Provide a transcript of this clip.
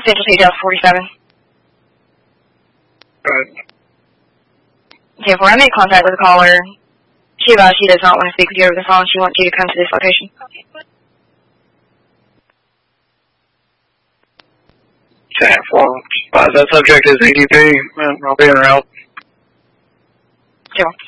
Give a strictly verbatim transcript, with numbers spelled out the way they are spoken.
Central T Delta forty-seven. Right. ten four, I made contact with the caller. She advised she does not want to speak with you over the phone. She wants you to come to this location. ten four. Uh, that subject is A D P, and I'll be en route. Sure.